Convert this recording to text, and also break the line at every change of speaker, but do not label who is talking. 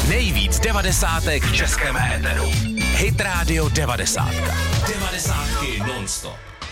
Nejvíc devadesátek v českém éteru. Hit Radio 90. 90 non-stop.